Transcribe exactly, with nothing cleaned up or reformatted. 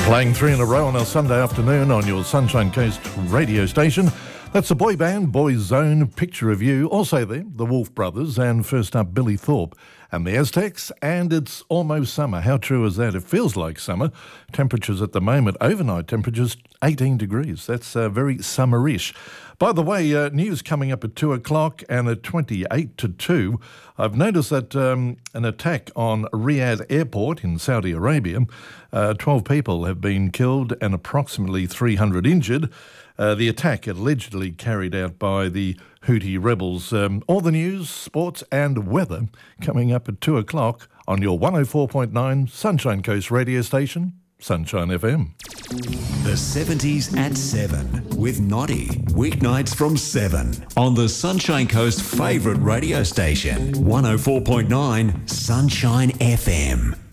Playing three in a row on a Sunday afternoon on your Sunshine Coast radio station. That's the boy band, Boys Zone, Picture of You. Also there, the Wolf Brothers, and first up, Billy Thorpe and the Aztecs. And it's almost summer. How true is that? It feels like summer. Temperatures at the moment, overnight temperatures, eighteen degrees. That's uh, very summerish. By the way, uh, news coming up at two o'clock and at twenty-eight to two. I've noticed that um, an attack on Riyadh Airport in Saudi Arabia, uh, twelve people have been killed and approximately three hundred injured. Uh, the attack allegedly carried out by the Houthi rebels. Um, all the news, sports and weather coming up at two o'clock on your one oh four point nine Sunshine Coast radio station, Sunshine F M. The seventies at seven with Noddy. Weeknights from seven on the Sunshine Coast favourite radio station, one oh four point nine Sunshine F M.